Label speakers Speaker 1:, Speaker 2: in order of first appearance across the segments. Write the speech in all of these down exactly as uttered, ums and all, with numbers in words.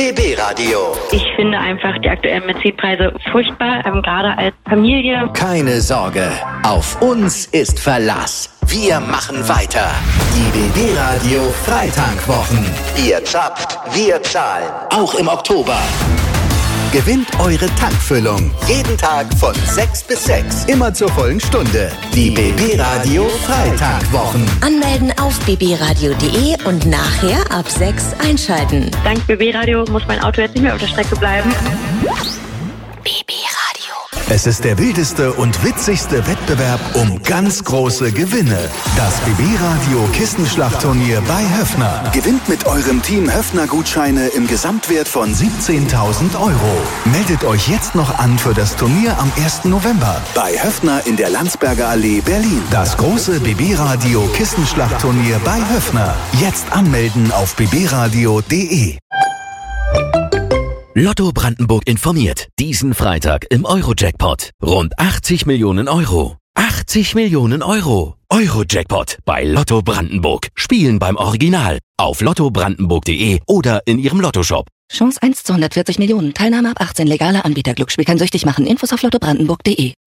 Speaker 1: B B-Radio.
Speaker 2: Ich finde einfach die aktuellen Benzinpreise furchtbar, ähm, gerade als Familie.
Speaker 1: Keine Sorge, auf uns ist Verlass. Wir machen weiter. Die B B-Radio Freitankwochen. Ihr zapft, wir zahlen. Auch im Oktober. Gewinnt eure Tankfüllung. Jeden Tag von sechs bis sechs. Immer zur vollen Stunde. Die B B-Radio Freitagwochen.
Speaker 3: Anmelden auf b b radio punkt d e und nachher ab sechs einschalten.
Speaker 2: Dank B B-Radio muss mein Auto jetzt nicht mehr auf der Strecke bleiben.
Speaker 3: B B-Radio.
Speaker 4: Es ist der wildeste und witzigste Wettbewerb um ganz große Gewinne. Das B B-Radio Kissenschlachtturnier bei Höffner. Gewinnt mit eurem Team Höffner-Gutscheine im Gesamtwert von siebzehntausend Euro. Meldet euch jetzt noch an für das Turnier am ersten November bei Höffner in der Landsberger Allee, Berlin. Das große B B-Radio Kissenschlachtturnier bei Höffner. Jetzt anmelden auf b b radio punkt d e.
Speaker 5: Lotto Brandenburg informiert. Diesen Freitag im Euro-Jackpot. Rund achtzig Millionen Euro. achtzig Millionen Euro. Euro-Jackpot bei Lotto Brandenburg. Spielen beim Original. Auf lotto brandenburg punkt d e oder in Ihrem Lottoshop.
Speaker 3: Chance eins zu hundertvierzig Millionen. Teilnahme ab achtzehn. Legaler Anbieter. Glücksspiel kann süchtig machen. Infos auf lotto brandenburg punkt d e.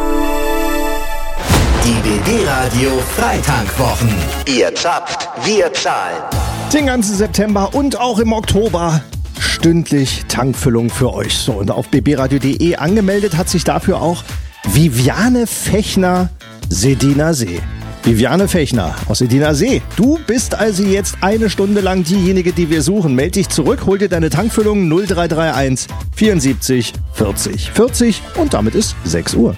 Speaker 1: Die B B-Radio Freitagwochen. Ihr zapft, wir zahlen.
Speaker 6: Den ganzen September und auch im Oktober stündlich Tankfüllung für euch. So, und auf b b radio punkt d e angemeldet hat sich dafür auch Viviane Fechner, Sediner See. Viviane Fechner aus Sediner See. Du bist also jetzt eine Stunde lang diejenige, die wir suchen. Meld dich zurück, hol dir deine Tankfüllung null drei drei eins vierundsiebzig vierzig vierzig und damit ist sechs Uhr.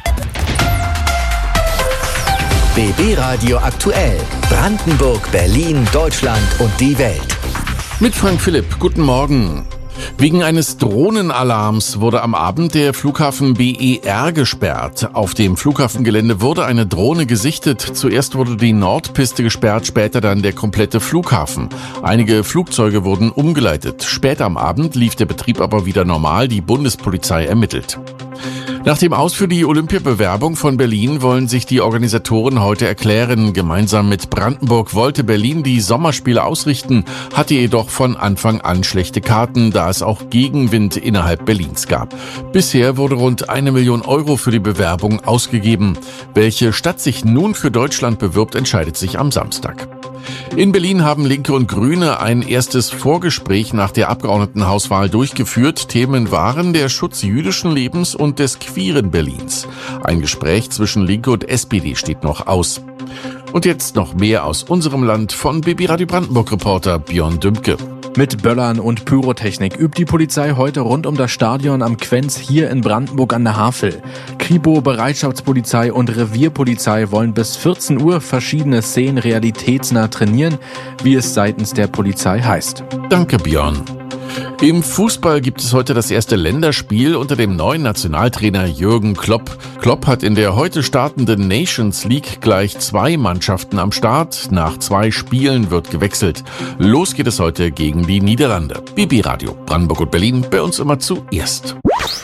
Speaker 1: B B-Radio aktuell. Brandenburg, Berlin, Deutschland und die Welt.
Speaker 7: Mit Frank Philipp, guten Morgen. Wegen eines Drohnenalarms wurde am Abend der Flughafen B E R gesperrt. Auf dem Flughafengelände wurde eine Drohne gesichtet. Zuerst wurde die Nordpiste gesperrt, später dann der komplette Flughafen. Einige Flugzeuge wurden umgeleitet. Später am Abend lief der Betrieb aber wieder normal. Die Bundespolizei ermittelt. Nach dem Aus für die Olympiabewerbung von Berlin wollen sich die Organisatoren heute erklären. Gemeinsam mit Brandenburg wollte Berlin die Sommerspiele ausrichten, hatte jedoch von Anfang an schlechte Karten, da es auch Gegenwind innerhalb Berlins gab. Bisher wurde rund eine Million Euro für die Bewerbung ausgegeben. Welche Stadt sich nun für Deutschland bewirbt, entscheidet sich am Samstag. In Berlin haben Linke und Grüne ein erstes Vorgespräch nach der Abgeordnetenhauswahl durchgeführt. Themen waren der Schutz jüdischen Lebens und des queeren Berlins. Ein Gespräch zwischen Linke und S P D steht noch aus. Und jetzt noch mehr aus unserem Land von B B-Radio Brandenburg-Reporter Björn Dümke.
Speaker 8: Mit Böllern und Pyrotechnik übt die Polizei heute rund um das Stadion am Quenz hier in Brandenburg an der Havel. Kripo, Bereitschaftspolizei und Revierpolizei wollen bis vierzehn Uhr verschiedene Szenen realitätsnah trainieren, wie es seitens der Polizei heißt.
Speaker 7: Danke, Björn. Im Fußball gibt es heute das erste Länderspiel unter dem neuen Nationaltrainer Jürgen Klopp. Klopp hat in der heute startenden Nations League gleich zwei Mannschaften am Start. Nach zwei Spielen wird gewechselt. Los geht es heute gegen die Niederlande. B B-Radio Brandenburg und Berlin, bei uns immer zuerst.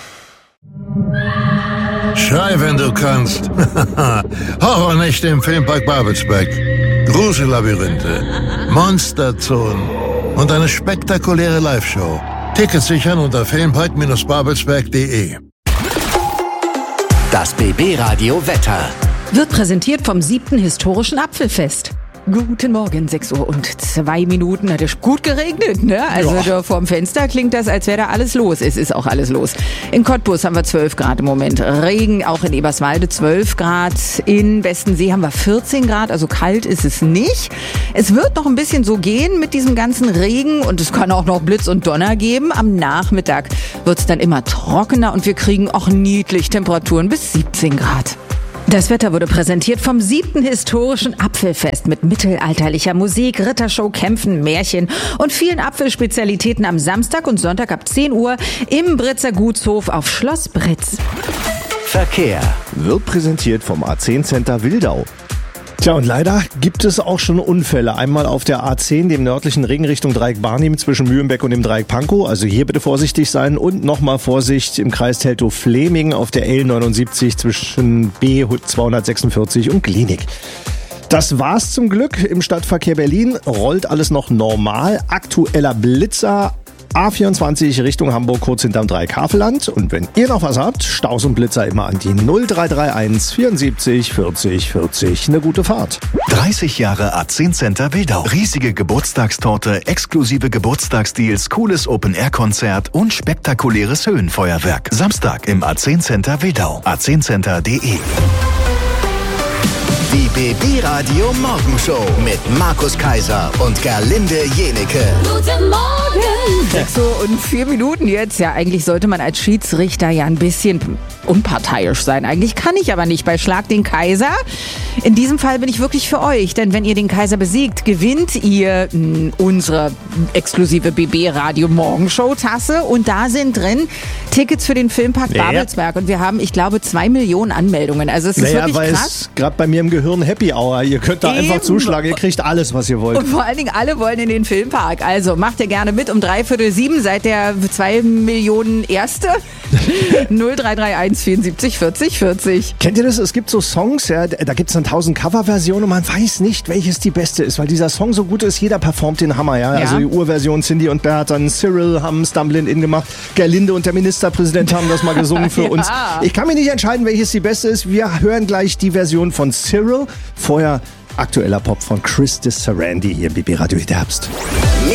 Speaker 9: Schrei, wenn du kannst. Horrornächte im Filmpark Babelsberg. Grusellabyrinthe, Monsterzonen und eine spektakuläre Live-Show. Tickets sichern unter filmpark babelsberg punkt d e.
Speaker 1: Das B B-Radio Wetter.
Speaker 10: Wird präsentiert vom siebten historischen Apfelfest. Guten Morgen, sechs Uhr und zwei Minuten. Hat es gut geregnet, ne? Also ja. Da vorm Fenster klingt das, als wäre da alles los. Es ist auch alles los. In Cottbus haben wir zwölf Grad im Moment. Regen, auch in Eberswalde zwölf Grad. In Westensee haben wir vierzehn Grad, also kalt ist es nicht. Es wird noch ein bisschen so gehen mit diesem ganzen Regen und es kann auch noch Blitz und Donner geben. Am Nachmittag wird es dann immer trockener und wir kriegen auch niedlich Temperaturen bis siebzehn Grad. Das Wetter wurde präsentiert vom siebten historischen Apfelfest mit mittelalterlicher Musik, Rittershow, Kämpfen, Märchen und vielen Apfelspezialitäten am Samstag und Sonntag ab zehn Uhr im Britzer Gutshof auf Schloss Britz.
Speaker 1: Verkehr
Speaker 6: wird präsentiert vom A zehn Center Wildau. Tja, und leider gibt es auch schon Unfälle. Einmal auf der A zehn, dem nördlichen Ring Richtung Dreieck Barnim zwischen Mühlenbeck und dem Dreieck Pankow. Also hier bitte vorsichtig sein. Und nochmal Vorsicht im Kreis Teltow-Fleming auf der L neunundsiebzig zwischen B zweihundertsechsundvierzig und Klinik. Das war's zum Glück. Im Stadtverkehr Berlin rollt alles noch normal. Aktueller Blitzer A vierundzwanzig Richtung Hamburg, kurz hinterm Dreikafelland. Und wenn ihr noch was habt, Staus und Blitzer immer an die null drei drei eins vierundsiebzig vierzig vierzig. Eine gute Fahrt.
Speaker 4: dreißig Jahre A zehn Center Wildau. Riesige Geburtstagstorte, exklusive Geburtstagsdeals, cooles Open-Air-Konzert und spektakuläres Höhenfeuerwerk. Samstag im A zehn Center Wildau. a zehn center punkt de.
Speaker 1: Die B B-Radio Morgenshow mit Markus Kaiser und Gerlinde Jenecke.
Speaker 10: Guten Morgen! sechs Uhr und vier Minuten jetzt. Ja, eigentlich sollte man als Schiedsrichter ja ein bisschen unparteiisch sein. Eigentlich kann ich aber nicht bei Schlag den Kaiser. In diesem Fall bin ich wirklich für euch, denn wenn ihr den Kaiser besiegt, gewinnt ihr mh, unsere exklusive B B-Radio Morgenshow-Tasse und da sind drin Tickets für den Filmpark
Speaker 6: Ja.
Speaker 10: Babelsberg und wir haben, ich glaube, zwei Millionen Anmeldungen. Also es ist
Speaker 6: Naja,
Speaker 10: wirklich
Speaker 6: weil
Speaker 10: krass.
Speaker 6: es gerade bei mir im Gehirn Happy Hour. Ihr könnt da
Speaker 10: Eben.
Speaker 6: einfach zuschlagen. Ihr kriegt alles, was ihr wollt.
Speaker 10: Und vor allen Dingen alle wollen in den Filmpark. Also macht ihr gerne mit um dreiviertel sieben. Seid der zwei Millionen Erste. null drei drei eins vierundsiebzig vierzig vierzig.
Speaker 6: Kennt ihr das? Es gibt so Songs, ja, da gibt es dann tausend Coverversionen und man weiß nicht, welches die beste ist, weil dieser Song so gut ist, jeder performt den Hammer, ja.
Speaker 10: Ja.
Speaker 6: Also die Urversion Cindy und Bert, dann Cyril haben Stumbling In gemacht, Gerlinde und der Ministerpräsident haben das mal gesungen für
Speaker 10: Ja.
Speaker 6: uns. Ich kann mir nicht entscheiden, welches die beste ist. Wir hören gleich die Version von Cyril. Vorher aktueller Pop von Chris Sarandon hier im B B Radio Herbst.